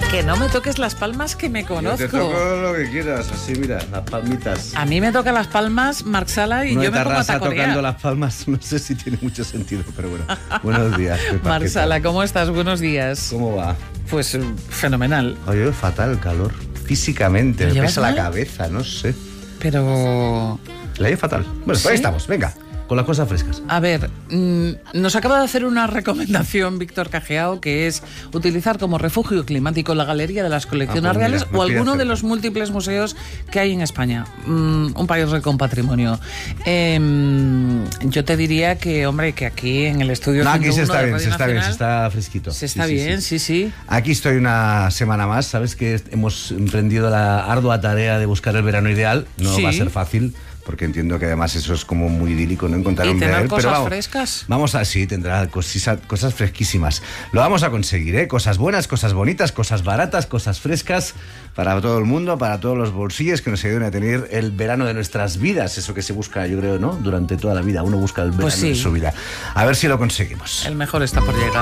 Que no me toques las palmas, que me conozco. Yo te toco lo que quieras, así mira, las palmitas. A mí me toca las palmas Marc Sala y yo me pongo a tacorear. Tocando las palmas, no sé si tiene mucho sentido, pero bueno. Buenos días, Pepa. Marc Sala, ¿cómo estás? Buenos días. ¿Cómo va? Pues fenomenal. Oye, fatal el calor. Físicamente, me pesa mal? la cabeza, no sé. Pero... La llevo fatal. Bueno, pues ¿sí? Ahí estamos, venga. Con las cosas frescas. A ver, nos acaba de hacer una recomendación Víctor Cajeao, que es utilizar como refugio climático la Galería de las Colecciones pues mira, Reales o alguno de los múltiples museos que hay en España. Un país rico en patrimonio. Yo te diría que, hombre, que aquí en el estudio... No, aquí se está bien, Nacional, se está fresquito. Se está bien, sí. Aquí estoy una semana más. Sabes que hemos emprendido la ardua tarea de buscar el verano ideal. No va a ser fácil, porque entiendo que además eso es como muy idílico, ¿no? Encontrar un tener verano. cosas Pero vamos, frescas. Vamos a, sí, tendrá cosas fresquísimas. Lo vamos a conseguir, ¿eh? Cosas buenas, cosas bonitas, cosas baratas, cosas frescas para todo el mundo, para todos los bolsillos, que nos ayuden a tener el verano de nuestras vidas. Eso que se busca, yo creo, ¿no? Durante toda la vida. Uno busca el verano de su vida. A ver si lo conseguimos. El mejor está por llegar.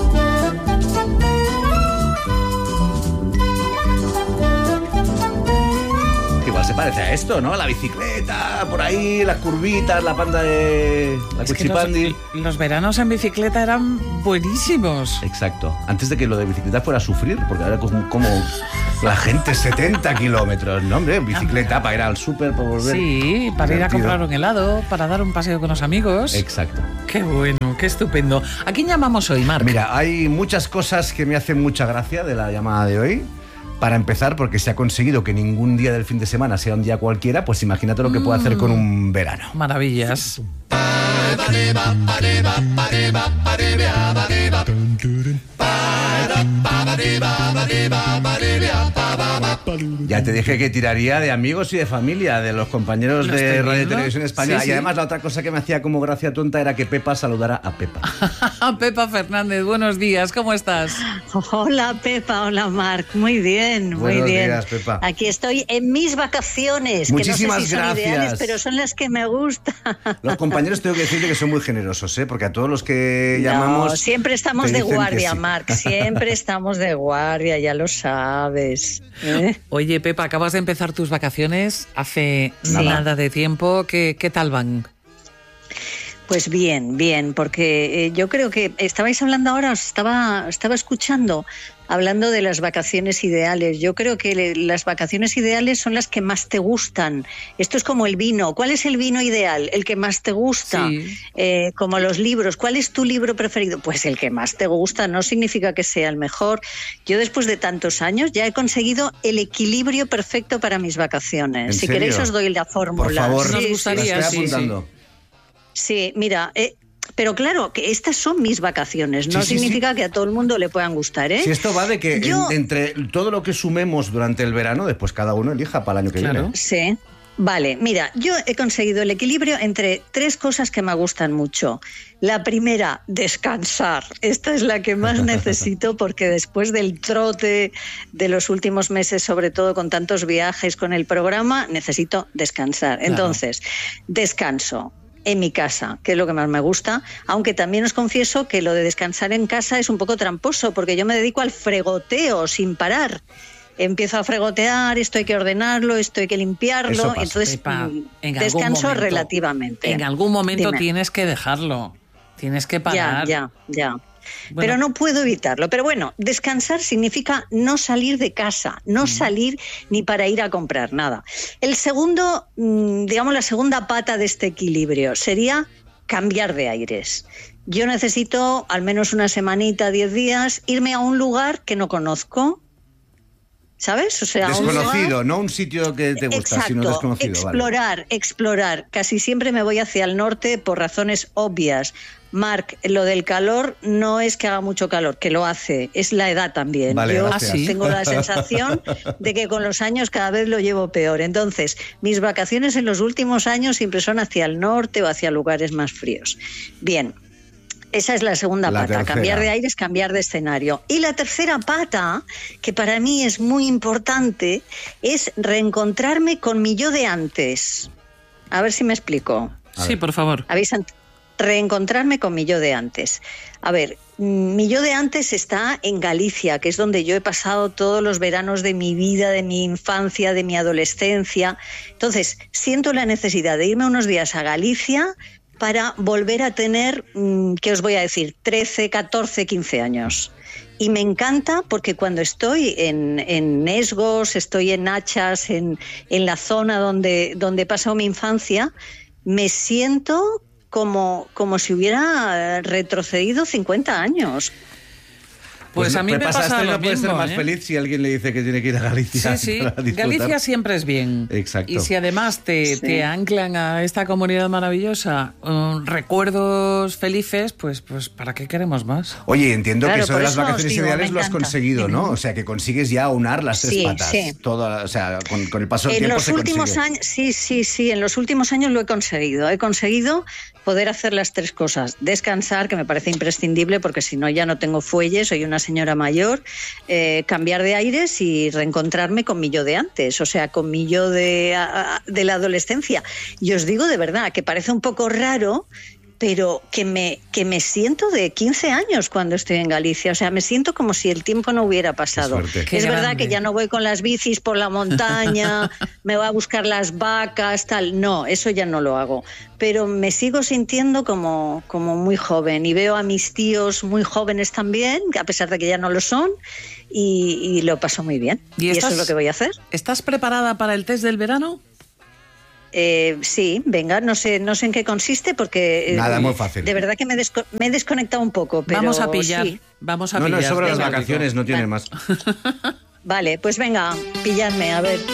Igual se parece a esto, ¿no? La bicicleta, por ahí, las curvitas, la panda de... la cuchipandi. Los veranos en bicicleta eran buenísimos. Exacto. Antes de que lo de bicicleta fuera a sufrir, porque ahora como la gente 70 kilómetros, ¿no, hombre? Bicicleta para ir al súper, para volver. Sí, para ir a comprar un helado, para dar un paseo con los amigos. Exacto. Qué bueno, qué estupendo. ¿A quién llamamos hoy, Marc? Mira, hay muchas cosas que me hacen mucha gracia de la llamada de hoy. Para empezar, porque se ha conseguido que ningún día del fin de semana sea un día cualquiera, pues imagínate lo que puede hacer con un verano. Maravillas. Ya te dije que tiraría de amigos y de familia, de los compañeros de Radio y Televisión Española. Sí. Y además la otra cosa que me hacía como gracia tonta era que Pepa saludara a Pepa. Pepa Fernández, buenos días, ¿cómo estás? Hola Pepa, hola Marc, muy bien, muy Buenos bien. días, Pepa. Aquí estoy en mis vacaciones, Muchísimas que no sé si son gracias. ideales, pero son las que me gustan. Los compañeros tengo que decirte que son muy generosos, ¿eh? Porque a todos los que llamamos... No, siempre estamos te de dicen que guardia, sí. Marc, siempre estamos de guardia, ya lo sabes. Oye, Pepa, acabas de empezar tus vacaciones hace Sí. nada de tiempo. ¿Qué tal van? Pues bien, porque yo creo que estabais hablando ahora, os estaba escuchando, hablando de las vacaciones ideales. Yo creo que las vacaciones ideales son las que más te gustan. Esto es como el vino. ¿Cuál es el vino ideal? El que más te gusta. Sí. Como los libros. ¿Cuál es tu libro preferido? Pues el que más te gusta. No significa que sea el mejor. Yo después de tantos años ya he conseguido el equilibrio perfecto para mis vacaciones. ¿En Si serio? queréis os doy la fórmula. Por favor, Nos gustaría, la estoy sí, apuntando. Sí, mira, pero claro, que estas son mis vacaciones, no Sí, sí, significa que a todo el mundo le puedan gustar, ¿eh? Si esto va de que entre todo lo que sumemos durante el verano, después cada uno elija para el año que viene. Sí. Vale, mira, yo he conseguido el equilibrio entre tres cosas que me gustan mucho. La primera, descansar. Esta es la que más necesito porque después del trote de los últimos meses, sobre todo con tantos viajes con el programa, necesito descansar. Claro. Entonces, descanso en mi casa, que es lo que más me gusta, aunque también os confieso que lo de descansar en casa es un poco tramposo porque yo me dedico al fregoteo sin parar. Empiezo a fregotear, esto hay que ordenarlo, esto hay que limpiarlo, entonces Pepa, descanso relativamente. En algún momento Dime. tienes que dejarlo, tienes que parar. Ya. Bueno. Pero no puedo evitarlo. Pero bueno, descansar significa no salir de casa, no salir ni para ir a comprar nada. El segundo, digamos, la segunda pata de este equilibrio sería cambiar de aires. Yo necesito al menos una semanita, 10 días, irme a un lugar que no conozco. ¿Sabes? O sea, desconocido, no un sitio que te gusta, exacto, sino desconocido. Explorar. Casi siempre me voy hacia el norte por razones obvias. Marc, lo del calor no es que haga mucho calor, que lo hace, es la edad también. Vale, yo gracias. tengo la sensación de que con los años cada vez lo llevo peor. Entonces, mis vacaciones en los últimos años siempre son hacia el norte o hacia lugares más fríos. Bien. Esa es la segunda pata, tercera. cambiar de aires, cambiar de escenario. Y la tercera pata, que para mí es muy importante, es reencontrarme con mi yo de antes. A ver si me explico. Sí, por favor. reencontrarme con mi yo de antes. A ver, mi yo de antes está en Galicia, que es donde yo he pasado todos los veranos de mi vida, de mi infancia, de mi adolescencia. Entonces, siento la necesidad de irme unos días a Galicia para volver a tener, ¿qué os voy a decir?, 13, 14, 15 años. Y me encanta porque cuando estoy en Esgos, estoy en Achas, en la zona donde he pasado mi infancia, me siento como si hubiera retrocedido 50 años. Pues a mí me pasa lo no puede mismo, ser más feliz si alguien le dice que tiene que ir a Galicia. Sí, para disfrutar. Galicia siempre es bien. Exacto. Y si además te anclan a esta comunidad maravillosa recuerdos felices, pues ¿para qué queremos más? Oye, entiendo que eso de las eso vacaciones ideales lo has conseguido, ¿no? O sea, que consigues ya unar las tres patas. Sí. Todo, o sea, con el paso del tiempo se consigue. En los últimos años, sí, en los últimos años lo he conseguido. He conseguido poder hacer las tres cosas. Descansar, que me parece imprescindible, porque si no ya no tengo fuelle, soy una señora mayor, cambiar de aires y reencontrarme con mi yo de antes, o sea, con mi yo de la adolescencia. Y os digo de verdad que parece un poco raro, pero que me siento de 15 años cuando estoy en Galicia. O sea, me siento como si el tiempo no hubiera pasado. Es verdad que ya no voy con las bicis por la montaña, me voy a buscar las vacas, tal. No, eso ya no lo hago. Pero me sigo sintiendo como muy joven. Y veo a mis tíos muy jóvenes también, a pesar de que ya no lo son, y lo paso muy bien. ¿Y eso es lo que voy a hacer? ¿Estás preparada para el test del verano? Sí, venga, no sé en qué consiste porque nada, muy fácil. De verdad que me he desconectado un poco, pero vamos a pillar, sí. Vamos a pillar. No, es sobre las vacaciones, no tiene más. Vale, pues venga, pilladme, a ver.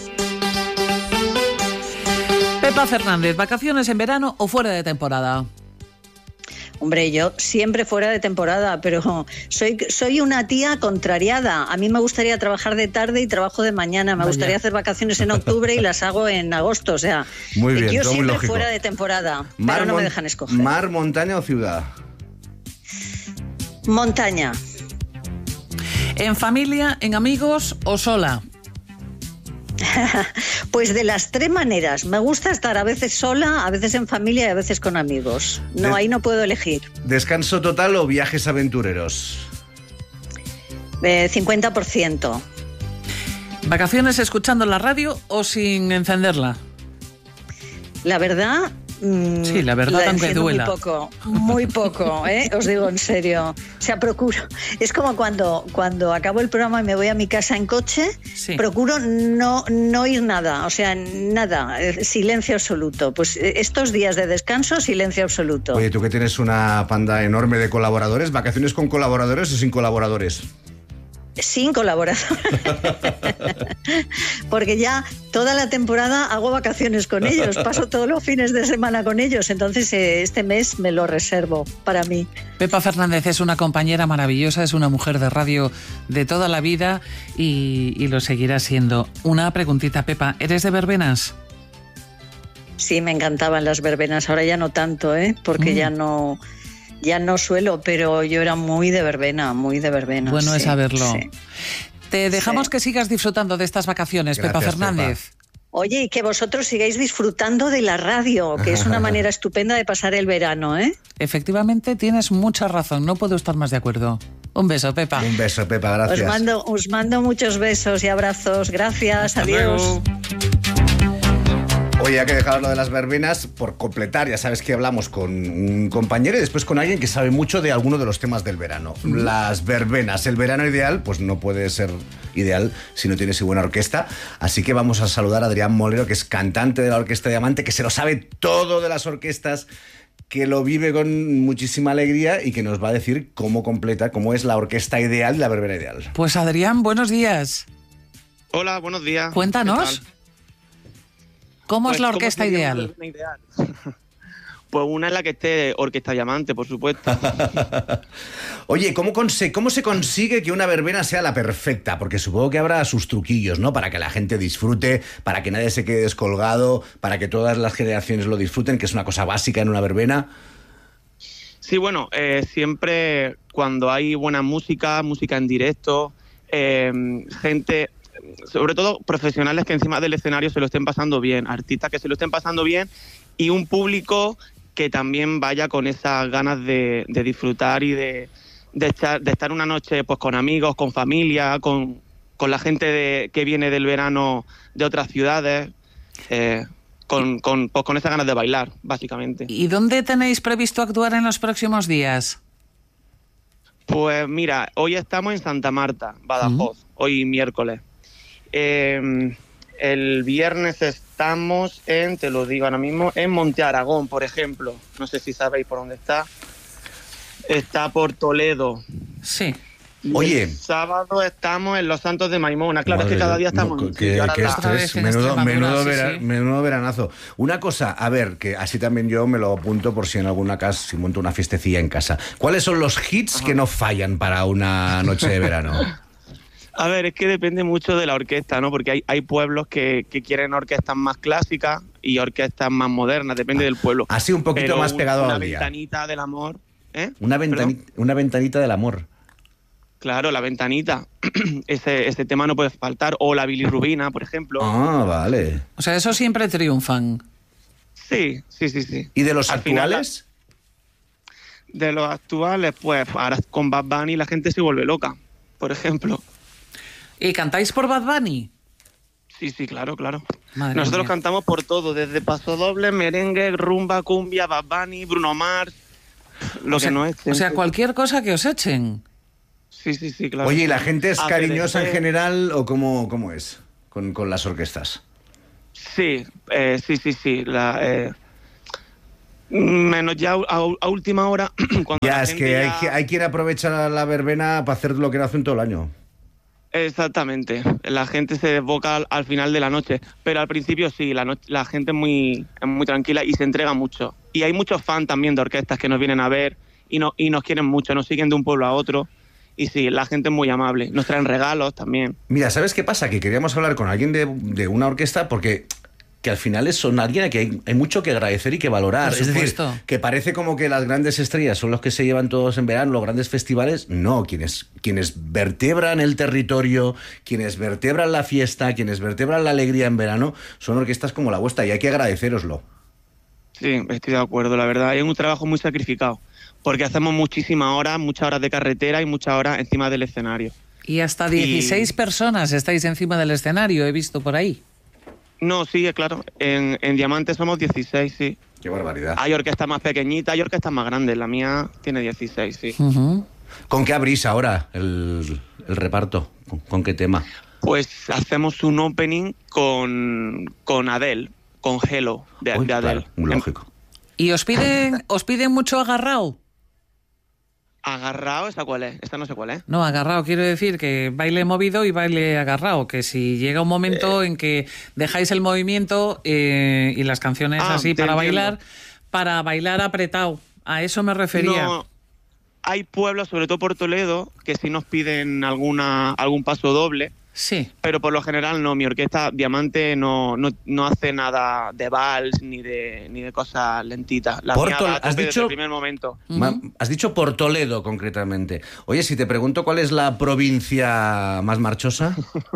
Pepa Fernández, ¿vacaciones en verano o fuera de temporada? Hombre, yo siempre fuera de temporada, pero soy una tía contrariada. A mí me gustaría trabajar de tarde y trabajo de mañana. Me gustaría hacer vacaciones en octubre y las hago en agosto. O sea, muy bien, yo todo siempre muy fuera de temporada, pero no me dejan escoger. ¿Mar, montaña o ciudad? Montaña. ¿En familia, en amigos o sola? Pues de las tres maneras. Me gusta estar a veces sola, a veces en familia y a veces con amigos. No, ahí no puedo elegir. ¿Descanso total o viajes aventureros? 50%. ¿Vacaciones escuchando la radio o sin encenderla? La verdad... Sí, la verdad, aunque duela. Muy poco, os digo en serio. O sea, procuro. Es como cuando acabo el programa y me voy a mi casa en coche, procuro no oír nada, o sea, nada, silencio absoluto. Pues estos días de descanso, silencio absoluto. Oye, tú que tienes una panda enorme de colaboradores, ¿vacaciones con colaboradores o sin colaboradores? Sin colaborador. Porque ya toda la temporada hago vacaciones con ellos, paso todos los fines de semana con ellos, entonces este mes me lo reservo para mí. Pepa Fernández es una compañera maravillosa, es una mujer de radio de toda la vida y lo seguirá siendo. Una preguntita, Pepa, ¿eres de verbenas? Sí, me encantaban las verbenas, ahora ya no tanto, porque ya no suelo, pero yo era muy de verbena. Bueno, es saberlo. Sí. Te dejamos que sigas disfrutando de estas vacaciones, gracias, Pepa Fernández. Pepa. Oye, y que vosotros sigáis disfrutando de la radio, que es una manera estupenda de pasar el verano, Efectivamente, tienes mucha razón, no puedo estar más de acuerdo. Un beso, Pepa. Un beso, Pepa, gracias. Os mando muchos besos y abrazos. Gracias, hasta adiós. Luego. Oye, hay que dejar lo de las verbenas por completar. Ya sabes que hablamos con un compañero y después con alguien que sabe mucho de alguno de los temas del verano. Las verbenas. El verano ideal, pues no puede ser ideal si no tienes buena orquesta. Así que vamos a saludar a Adrián Molero, que es cantante de la Orquesta Diamante, que se lo sabe todo de las orquestas, que lo vive con muchísima alegría y que nos va a decir cómo es la orquesta ideal y la verbena ideal. Pues Adrián, buenos días. Hola, buenos días. Cuéntanos. ¿Cómo es la orquesta ideal? Pues una es la que esté Orquesta Diamante, por supuesto. Oye, ¿cómo se consigue que una verbena sea la perfecta? Porque supongo que habrá sus truquillos, ¿no? Para que la gente disfrute, para que nadie se quede descolgado, para que todas las generaciones lo disfruten, que es una cosa básica en una verbena. Sí, bueno, siempre cuando hay buena música en directo, gente... sobre todo profesionales que encima del escenario se lo estén pasando bien, artistas que se lo estén pasando bien y un público que también vaya con esas ganas de disfrutar y de estar una noche pues con amigos, con familia, con la gente que viene del verano de otras ciudades, con esas ganas de bailar, básicamente. ¿Y dónde tenéis previsto actuar en los próximos días? Pues mira, hoy estamos en Santa Marta, Badajoz, hoy miércoles. El viernes estamos te lo digo ahora mismo, en Monte Aragón, por ejemplo. No sé si sabéis por dónde está. Está por Toledo. Sí. Oye. El sábado estamos en Los Santos de Maimona. Claro, es que cada día estamos... Menudo veranazo. Una cosa, a ver, que así también yo me lo apunto por si en alguna casa, si monto una fiestecilla en casa. ¿Cuáles son los hits que no fallan para una noche de verano? A ver, es que depende mucho de la orquesta, ¿no? Porque hay pueblos que quieren orquestas más clásicas y orquestas más modernas, depende del pueblo. Así un poquito más pegado al día. Una ventanita del amor. Una ventanita del amor. Claro, la ventanita. ese tema no puede faltar. O la bilirrubina, por ejemplo. Ah, vale. O sea, eso siempre triunfan. Sí. ¿Y de los actuales? De los actuales, pues ahora con Bad Bunny la gente se vuelve loca, por ejemplo. ¿Y cantáis por Bad Bunny? Sí, claro. Madre Nosotros mía. cantamos por todo, desde pasodoble, merengue, rumba, cumbia, Bad Bunny, Bruno Mars, que no es. O sea, cualquier cosa que os echen. Sí, claro. Oye, ¿y la gente es cariñosa en general o cómo es con las orquestas? Sí. Menos ya a última hora. Cuando Ya, es que hay quien aprovecha la verbena para hacer lo que no hacen todo el año. Exactamente. La gente se desboca al final de la noche. Pero al principio sí, la gente es muy tranquila y se entrega mucho. Y hay muchos fans también de orquestas que nos vienen a ver y nos quieren mucho, nos siguen de un pueblo a otro. Y sí, la gente es muy amable. Nos traen regalos también. Mira, ¿sabes qué pasa? Que queríamos hablar con alguien de una orquesta porque que al final son alguien a que hay mucho que agradecer y que valorar. Por es decir, supuesto. que parece como que las grandes estrellas son los que se llevan todos en verano, los grandes festivales. No, quienes vertebran el territorio, quienes vertebran la fiesta, quienes vertebran la alegría en verano, son orquestas como la vuestra y hay que agradecéroslo. Sí, estoy de acuerdo, la verdad. Es un trabajo muy sacrificado. Porque hacemos muchas horas de carretera y muchas horas encima del escenario. Y hasta 16 personas estáis encima del escenario, he visto por ahí. No, sí, claro. En Diamante somos 16, sí. Qué barbaridad. Hay orquestas más pequeñitas, hay orquestas más grandes. La mía tiene 16, sí. Uh-huh. ¿Con qué abrís ahora el reparto? ¿Con qué tema? Pues hacemos un opening con Adele, con Hello, de Adele. Claro, muy lógico. ¿Y os piden mucho agarrao? ¿Agarrao? ¿Esta cuál es? Esta no sé cuál es. No, agarrao quiero decir que baile movido y baile agarrao, que si llega un momento en que dejáis el movimiento y las canciones así para bailar apretado. A eso me refería. No, hay pueblos, sobre todo por Toledo, que sí nos piden algún paso doble. Sí. Pero por lo general no, mi orquesta Diamante no hace nada de vals ni de cosas lentitas. La mía va a tope desde el primer momento. Has dicho por Toledo, concretamente. Oye, si te pregunto cuál es la provincia más marchosa.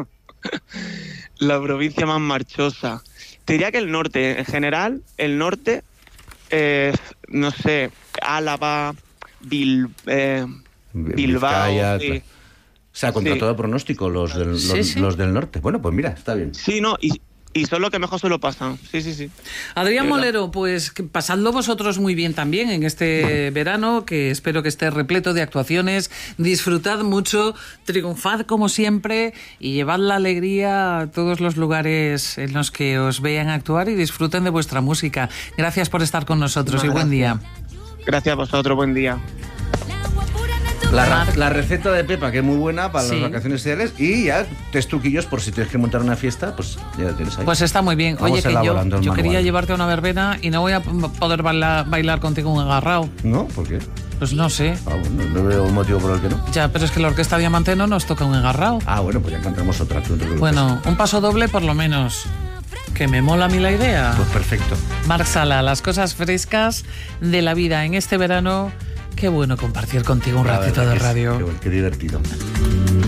La provincia más marchosa. Te diría que el norte. En general, el norte, no sé, Álava, Bilbao. Vizcaya, Sí. O sea, contra todo pronóstico, los del norte. Bueno, pues mira, está bien. Sí, no, y son los que mejor se lo pasan. Sí. Adrián Molero, pues pasadlo vosotros muy bien también en este verano, que espero que esté repleto de actuaciones. Disfrutad mucho, triunfad como siempre y llevad la alegría a todos los lugares en los que os vean actuar y disfruten de vuestra música. Gracias por estar con nosotros y buen día. Gracias a vosotros, buen día. La receta de Pepa, que es muy buena para las vacaciones ideales, y ya 3 truquillos por si tienes que montar una fiesta, pues ya lo tienes ahí. Pues está muy bien. Oye, que yo quería llevarte a una verbena y no voy a poder bailar contigo un agarrao. ¿No? ¿Por qué? Pues no sé. Bueno, no veo un motivo por el que no. Ya, pero es que la Orquesta Diamante no nos toca un agarrao. Bueno, pues ya encontramos otra. Bueno, un paso doble por lo menos. Que me mola a mí la idea. Pues perfecto. Marc Sala, las cosas frescas de la vida en este verano. Qué bueno compartir contigo un ratito de radio. Qué divertido.